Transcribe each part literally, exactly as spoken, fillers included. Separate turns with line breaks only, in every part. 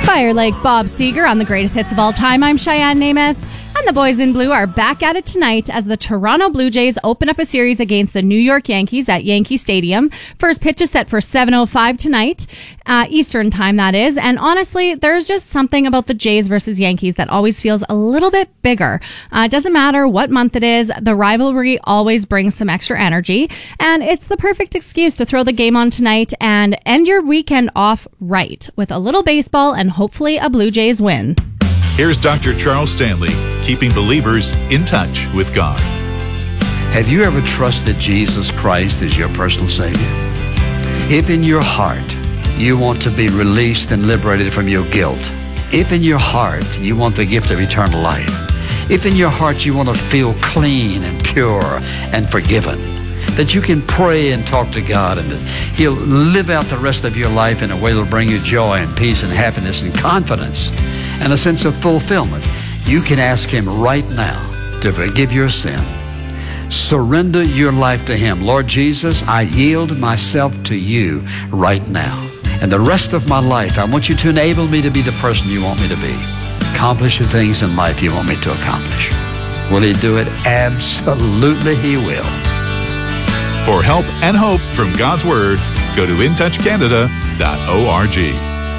Fire like Bob Seger on the greatest hits of all time. I'm Cheyenne Namath. And the boys in blue are back at it tonight as the Toronto Blue Jays open up a series against the New York Yankees at Yankee Stadium. First pitch is set for seven oh five tonight, uh, Eastern time that is. And honestly, there's just something about the Jays versus Yankees that always feels a little bit bigger. Uh, it doesn't matter what month it is, the rivalry always brings some extra energy. And it's the perfect excuse to throw the game on tonight and end your weekend off right with a little baseball and hopefully a Blue Jays win.
Here's Doctor Charles Stanley, keeping believers in touch with God.
Have you ever trusted Jesus Christ as your personal Savior? If in your heart you want to be released and liberated from your guilt, if in your heart you want the gift of eternal life, if in your heart you want to feel clean and pure and forgiven, that you can pray and talk to God and that He'll live out the rest of your life in a way that'll bring you joy and peace and happiness and confidence and a sense of fulfillment, you can ask Him right now to forgive your sin. Surrender your life to Him. Lord Jesus, I yield myself to You right now. And the rest of my life, I want You to enable me to be the person You want me to be. Accomplish the things in life You want me to accomplish. Will He do it? Absolutely He will.
For help and hope from God's Word, go to in touch canada dot org.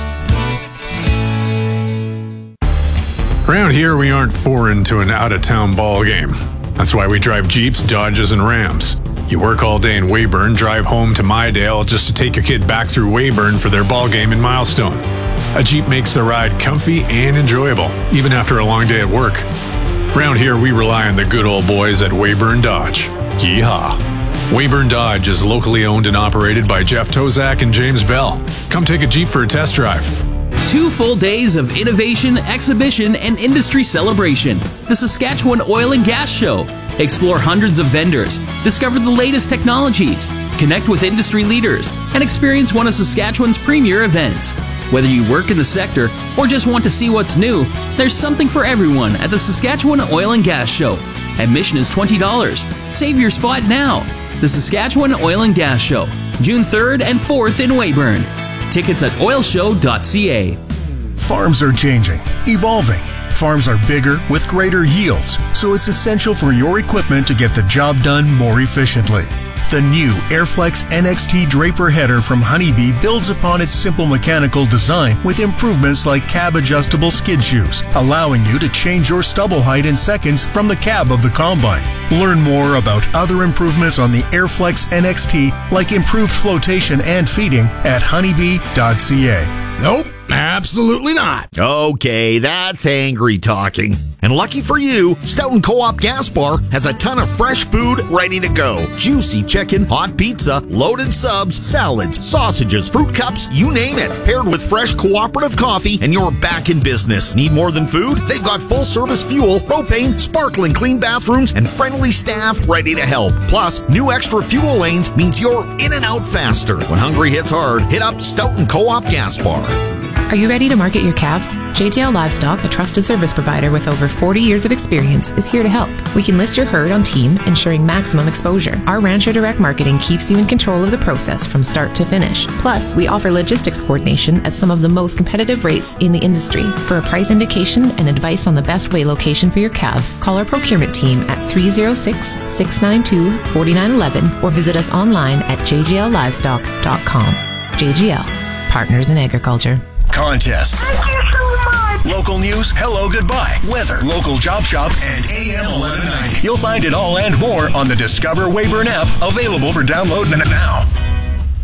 Around here, we aren't foreign to an out-of-town ball game. That's why we drive Jeeps, Dodges, and Rams. You work all day in Weyburn, drive home to Mydale just to take your kid back through Weyburn for their ball game in Milestone. A Jeep makes the ride comfy and enjoyable, even after a long day at work. Around here, we rely on the good old boys at Weyburn Dodge. Yeehaw! Weyburn Dodge is locally owned and operated by Jeff Tozak and James Bell. Come take a Jeep for a test drive.
Two full days of innovation, exhibition, and industry celebration. The Saskatchewan Oil and Gas Show. Explore hundreds of vendors, discover the latest technologies, connect with industry leaders, and experience one of Saskatchewan's premier events. Whether you work in the sector or just want to see what's new, there's something for everyone at the Saskatchewan Oil and Gas Show. Admission is twenty dollars. Save your spot now. The Saskatchewan Oil and Gas Show, June third and fourth in Weyburn. Tickets at oil show dot c a.
Farms are changing, evolving. Farms are bigger with greater yields, so it's essential for your equipment to get the job done more efficiently. The new Airflex N X T Draper header from Honeybee builds upon its simple mechanical design with improvements like cab-adjustable skid shoes, allowing you to change your stubble height in seconds from the cab of the combine. Learn more about other improvements on the Airflex N X T, like improved flotation and feeding, at honeybee dot c a.
Nope, absolutely not. Okay, that's angry talking. And lucky for you, Stoughton Co-op Gas Bar has a ton of fresh food ready to go. Juicy chicken, hot pizza, loaded subs, salads, sausages, fruit cups, you name it. Paired with fresh cooperative coffee, and you're back in business. Need more than food? They've got full-service fuel, propane, sparkling clean bathrooms, and friendly staff ready to help. Plus, new extra fuel lanes means you're in and out faster. When hungry hits hard, hit up Stoughton Co-op Gas Bar.
Are you ready to market your calves? J J L Livestock, a trusted service provider with over forty years of experience, is here to help. We can list your herd on team, ensuring maximum exposure. Our Rancher Direct Marketing keeps you in control of the process from start to finish. Plus, we offer logistics coordination at some of the most competitive rates in the industry. For a price indication and advice on the best weigh location for your calves, call our procurement team at three oh six, six nine two, four nine one one or visit us online at j j l livestock dot com. J G L, Partners in Agriculture.
Contests.
Thank you so much.
Local news, hello, goodbye, weather, local job shop, and A M eleven ninety. You'll find it all and more on the Discover Weyburn app, available for download now.